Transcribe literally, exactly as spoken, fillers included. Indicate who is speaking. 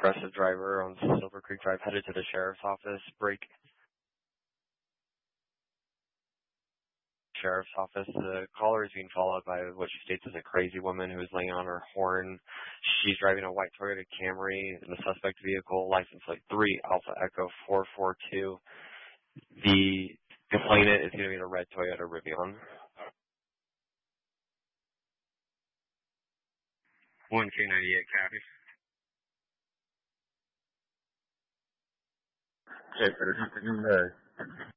Speaker 1: aggressive driver on Silver Creek Drive headed to the sheriff's office. Break. Sheriff's office. The caller is being followed by what she states is a crazy woman who is laying on her horn. She's driving a white Toyota Camry in the suspect vehicle, license plate three Alpha Echo four four two. The complainant is going to be in a red Toyota Rivian. one K ninety-eight copy. Okay, better something in there.